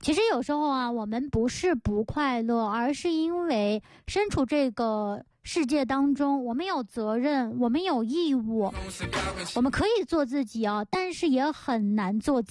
其实有时候啊，我们不是不快乐，而是因为身处这个世界当中，我们有责任，我们有义务，我们可以做自己啊，但是也很难做自己。